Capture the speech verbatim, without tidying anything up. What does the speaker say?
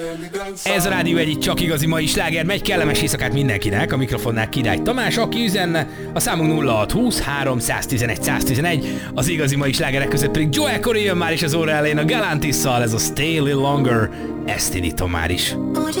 Ez a Rádió egy csak igazi mai sláger, megy, kellemes éjszakát mindenkinek, a mikrofonnál Király Tamás, aki üzenne, a számunk nulla hat húsz háromszáztizenegy száztizenegy, az igazi mai slágerek között pedig Joel Corey jön már is az óra elején a Galantisszal, ez a Stay a Little Longer, ezt indítom már is.